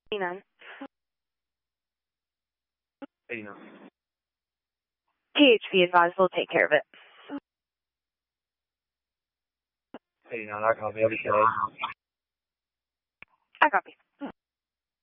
89. 89. THV advised, we'll take care of it. 89, I copy. I'll be sure. I copy.